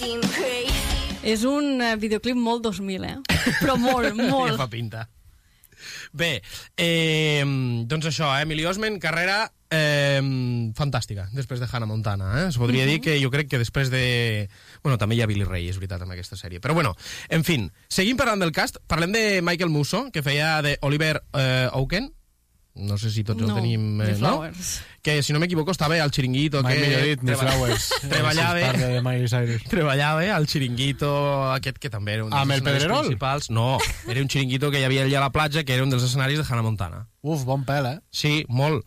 És un videoclip molt 2000, però molt, molt. Ja fa pinta. Bé, doncs això, Emily Osment, carrera fantàstica, després de Hannah Montana. Es podria dir que jo crec que després de... Bueno, també hi ha Billy Ray, és veritat, en aquesta sèrie. Però bueno, en fin, seguim parlant del cast. Parlem de Michael Musso, que feia de Oliver Oaken. No sé si tots el tenim... The no? Flowers. Que, si no m'equivoco, estava al Chiringuito. Mai millor dit, The Flowers. Treballava al Chiringuito, aquest que també era un dels escenaris principals. No, era un Chiringuito que hi havia allà a la platja, que era un dels escenaris de Hannah Montana. Uf, bon pèl, Sí, molt.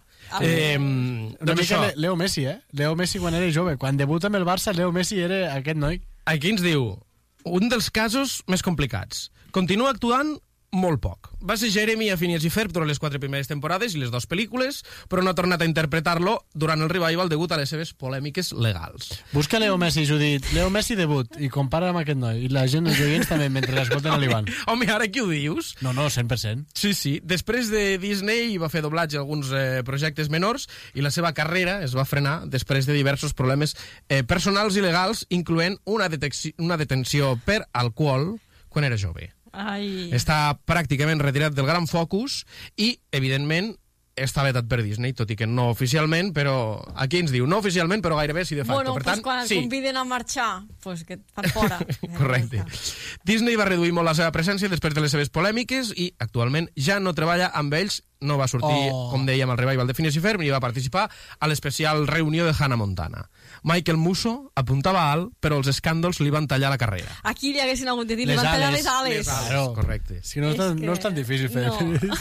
Una mica Leo Messi, Leo Messi quan era jove. Quan debuta amb el Barça, Leo Messi era aquest noi. Aquí ens diu, un dels casos més complicats. Continua actuant molt poc. Va ser Jeremy a Phineas i Ferb durant les 4 primeres temporades i les 2 pel·lícules, però no ha tornat a interpretar-lo durant el revival degut a les seves polèmiques legals. Busca Leo Messi, Judit. Leo Messi debut, i compara amb aquest noi. I la gent, els oients també, mentre l'escolten a l'Ivan. Home, ara qui ho dius? No, 100%. Sí. Després de Disney va fer doblatge a alguns projectes menors i la seva carrera es va frenar després de diversos problemes personals i legals, incloent una detenció per alcohol quan era jove. Ai. Està pràcticament retirat del gran focus i, evidentment, està vetat per Disney, tot i que no oficialment, però aquí ens diu no oficialment, però gairebé sí de facto. Bueno, per tant, quan sí. conviden a marxar, pues que et fan fora. Correcte. Disney va reduir molt la seva presència després de les seves polèmiques i actualment ja no treballa amb ells, no va sortir, com dèiem, al revival de Phineas i Ferb i va participar a l'especial reunió de Hannah Montana. Michael Musso apuntava alt, però els escàndols li van tallar la carrera. Aquí li haguessin hagut de dir, li van tallar les ales. Claro. Correcte. Si no és tan difícil fer. No.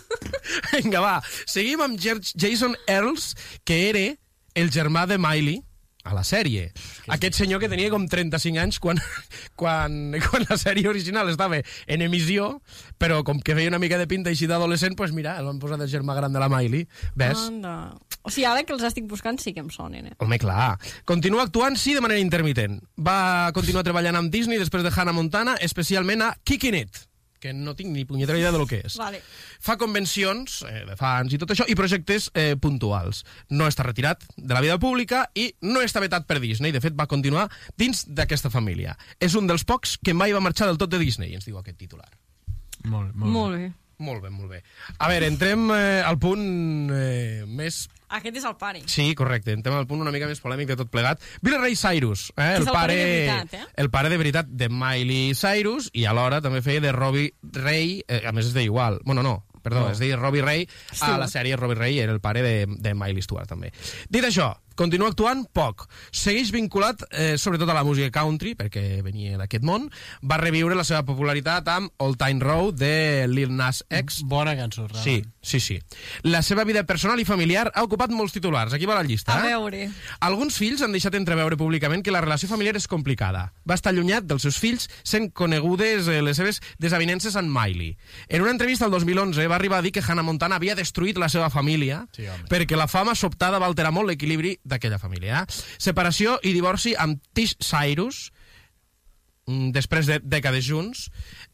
Vinga, va. Seguim amb Jason Earls, que era el germà de Miley a la sèrie. Aquest senyor que tenia com 35 anys quan la sèrie original estava en emissió, però com que feia una mica de pinta així d'adolescent, doncs mira, el van posar de germà gran de la Miley. Ves? Anda. O sigui, ara que els estic buscant sí que em sonen, Home, clar. Continua actuant, sí, de manera intermitent. Va continuar treballant amb Disney després de Hannah Montana, especialment a Kickin' It, que no tinc ni punyetera idea de lo que és. Vale. Fa convencions de fans i tot això, i projectes puntuals. No està retirat de la vida pública i no està vetat per Disney. De fet, va continuar dins d'aquesta família. És un dels pocs que mai va marxar del tot de Disney, ens diu aquest titular. Molt bé. Molt bé. A veure, entrem al punt més... Aquest és el pare. Sí, correcte. Entrem al punt una mica més polèmic de tot plegat. Billy Ray Cyrus, el pare de veritat, el pare de veritat de Miley Cyrus, i alhora també feia de Robbie Ray, a més es deia igual. Bueno, no, perdó, es deia Robbie Ray. A la sèrie Robbie Ray era el pare de Miley Stewart, també. Dit això, continua actuant poc. Segueix vinculat sobretot a la música country, perquè venia d'aquest món. Va reviure la seva popularitat amb Old Time Road de Lil Nas X. Bona cançó, realment. Sí. La seva vida personal i familiar ha ocupat molts titulars. Aquí va la llista. A veure. Alguns fills han deixat entreveure públicament que la relació familiar és complicada. Va estar allunyat dels seus fills sent conegudes les seves desavinences amb Miley. En una entrevista el 2011 va arribar a dir que Hannah Montana havia destruït la seva família perquè la fama sobtada va alterar molt l'equilibri d'aquella família. Separació i divorci amb Tish Cyrus, després de dècades junts,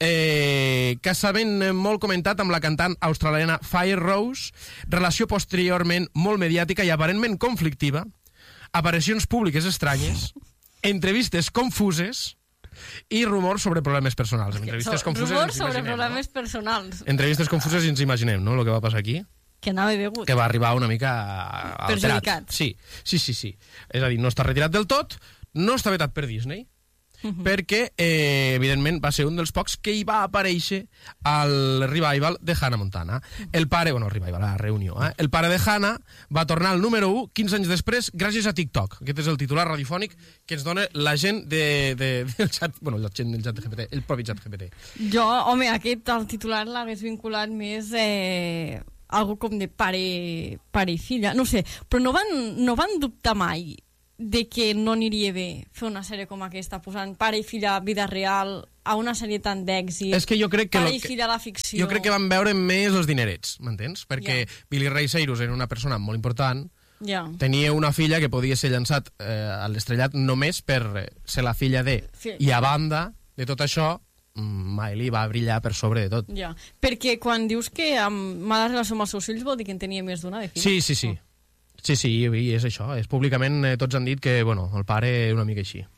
casament molt comentat amb la cantant australiana Fire Rose, relació posteriorment molt mediàtica i aparentment conflictiva, aparicions públiques estranyes, entrevistes confuses i rumors sobre problemes personals. Rumors sobre problemes personals. Entrevistes confuses i ens imaginem, no?, el que va passar aquí. Que anava begut. Que va arribar una mica alterat. Perjudicat. Sí. És a dir, no està retirat del tot, no està vetat per Disney, perquè, evidentment, va ser un dels pocs que hi va aparèixer al revival de Hannah Montana. El pare, la reunió, el pare de Hannah va tornar al número 1 15 anys després gràcies a TikTok. Aquest és el titular radiofònic que ens dona la gent del xat, la gent del xat GPT, el propi xat GPT. Jo, el titular l'hagués vinculat més... algo com de pare i filla, no sé, però no van dubtar mai de que no aniria bé fer una sèrie com aquesta, posant pare i filla vida real a una sèrie tan d'èxit. És que jo crec que pare i filla a la ficció. Jo crec que van veure més els dinerets, m'entens? Perquè Billy Ray Cyrus era una persona molt important, tenia una filla que podia ser llançat a l'estrellat només per ser la filla de... I a banda de tot això, Miley va brillar per sobre de tot. Perquè quan dius que amb mala relació amb els seus fills vol dir que en tenia més d'una de fills. Sí, i és això. Públicament tots han dit que el pare era una mica així.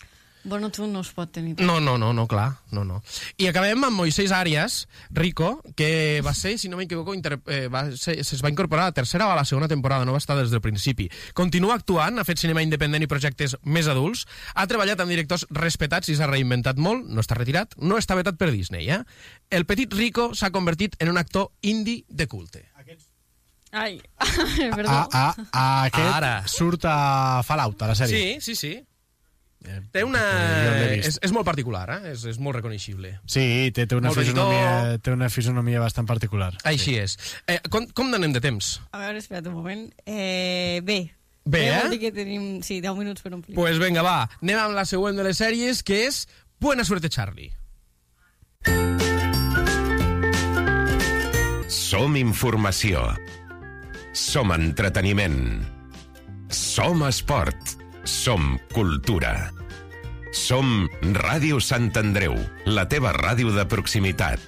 Bueno, tu no es pot tenir. No, clar, no. I acabem amb Moisés Arias, Rico, que va ser, si no m'equivoco, es va incorporar a la tercera o a la segona temporada, no va estar des del principi. Continua actuant, ha fet cinema independent i projectes més adults, ha treballat amb directors respetats i s'ha reinventat molt, no està retirat, no està vetat per Disney, El petit Rico s'ha convertit en un actor indie de culte. Ai, perdó. Aquest Ara. surt a Fallout, a la sèrie. Sí. Té és molt particular, és molt reconeixible. Sí, té una fisonomia bastant particular. Així és. Com anem de temps? A veure, espera't un moment. Bé, vol dir que tenim 10 minuts per omplir. Pues vinga, va. Anem amb la següent de les sèries, que és Buena suerte, Charlie. Som informació. Som entreteniment. Som esport. Som cultura. Som Ràdio Sant Andreu, la teva ràdio de proximitat.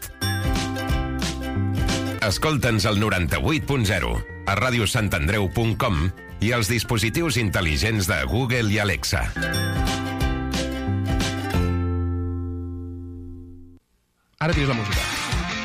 Escolta'ns al 98.0, a radiosantandreu.com i als dispositius intel·ligents de Google i Alexa. Ara tires la música.